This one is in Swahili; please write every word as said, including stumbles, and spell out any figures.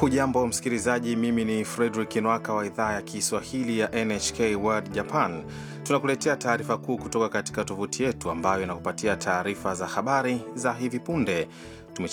Hujambo msikilizaji, mimi ni Frederick Nwaka wa idhaa ya Kiswahili ya N H K World Japan. Tunakuletea taarifa kuu kutoka katika tovuti yetu ambayo inakupatia taarifa za habari za hivi punde.